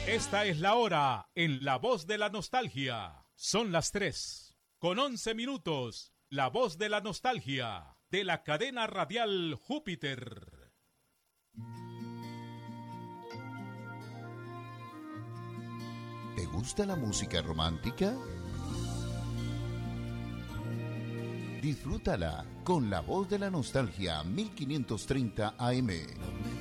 Esta es la hora en La Voz de la Nostalgia. Son las 3:11. La Voz de la Nostalgia, de la cadena radial Júpiter. ¿Te gusta la música romántica? Disfrútala con La Voz de la Nostalgia 1530 AM.